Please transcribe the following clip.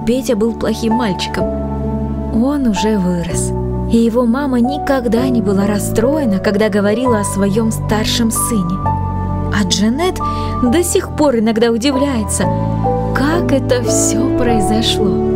Петя был плохим мальчиком. Он уже вырос, и его мама никогда не была расстроена, когда говорила о своем старшем сыне. А Джанет до сих пор иногда удивляется, как это все произошло.